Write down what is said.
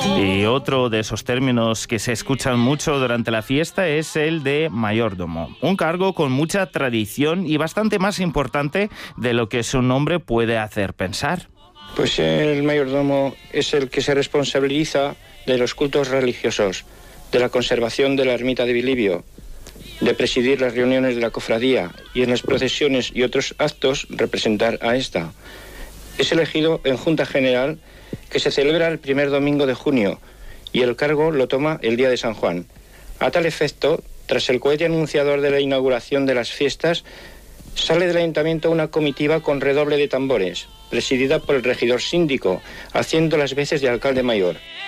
Y otro de esos términos que se escuchan mucho durante la fiesta es el de mayordomo, un cargo con mucha tradición y bastante más importante de lo que su nombre puede hacer pensar. Pues el mayordomo es el que se responsabiliza de los cultos religiosos, de la conservación de la ermita de Bilibio, de presidir las reuniones de la cofradía y en las procesiones y otros actos representar a esta. Es elegido en Junta General, que se celebra el primer domingo de junio, y el cargo lo toma el día de San Juan. A tal efecto, tras el cohete anunciador de la inauguración de las fiestas, sale del ayuntamiento una comitiva con redoble de tambores, presidida por el regidor síndico, haciendo las veces de alcalde mayor.